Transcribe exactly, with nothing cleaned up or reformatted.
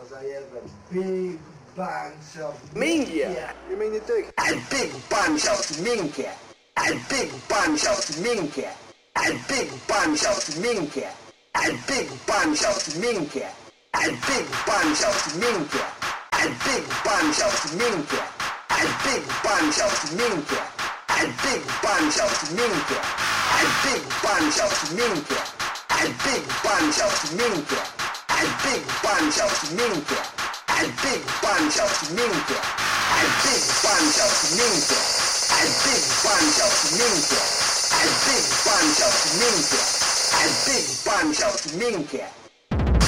Because I have a big bunch of Minchia! You mean you do? A big bunch of minchia. A big bunch of minchia. A big bunch of minchia. A big bunch of minchia. A big bunch of minchia. A big bunch of minchia. A big bunch of minchia. A big bunch of minchia. A big bunch of minchia. A big bunch of minchia. A big bunch of minchia. A big bunch of minchia. A big bunch of minchia. A big bunch of minchia. A big bunch of minchia. A big bunch of minchia.